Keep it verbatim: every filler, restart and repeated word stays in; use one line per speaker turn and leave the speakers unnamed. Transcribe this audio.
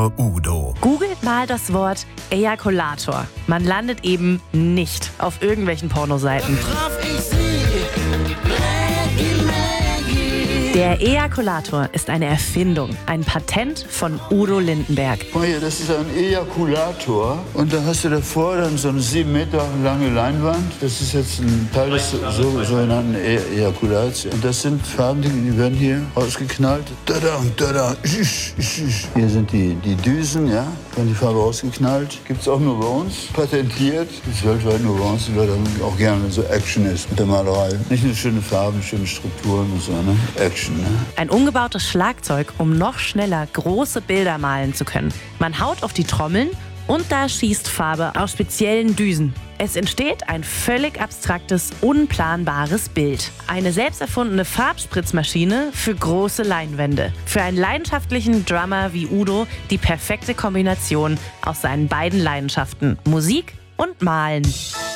Ejakulator Udo.
Googelt mal das Wort Ejakulator. Man landet eben nicht auf irgendwelchen Pornoseiten. Der Ejakulator ist eine Erfindung, ein Patent von Udo Lindenberg.
Guck mal hier, das ist ein Ejakulator und da hast du davor dann so eine sieben Meter lange Leinwand. Das ist jetzt ein Teil des so, sogenannten e Ejakulats. Und das sind Farben, die, die werden hier rausgeknallt. Tada, tada, hier sind die, die Düsen, ja, werden die Farbe rausgeknallt. Gibt es auch nur bei uns, patentiert. Gibt es weltweit nur bei uns, weil dann auch gerne so Action ist mit der Malerei. Nicht nur schöne Farben, schöne Strukturen und so, ne? Action.
Ein umgebautes Schlagzeug, um noch schneller große Bilder malen zu können. Man haut auf die Trommeln und da schießt Farbe aus speziellen Düsen. Es entsteht ein völlig abstraktes, unplanbares Bild. Eine selbst erfundene Farbspritzmaschine für große Leinwände. Für einen leidenschaftlichen Drummer wie Udo die perfekte Kombination aus seinen beiden Leidenschaften: Musik und Malen.